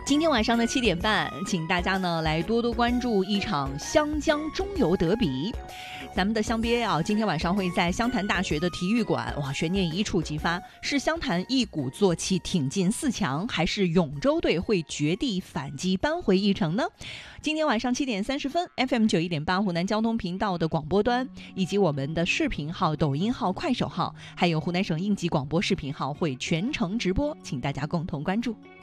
今天晚上的7点半，请大家呢来多多关注一场湘江中游德比。咱们的湘鳖啊，今天晚上会在湘潭大学的体育馆，哇，悬念一触即发，是湘潭一鼓作气挺进4强，还是永州队会绝地反击扳回一城呢？今天晚上7点30分 FM 91.8湖南交通频道的广播端，以及我们的视频号、抖音号、快手号，还有湖南省应急广播视频号会全程直播，请大家共同关注。